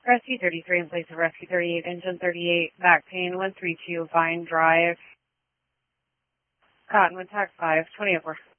Rescue 33 in place of Rescue 38, engine 38, back pain 132, Vine Drive, Cottonwood, tax 5, 20 over.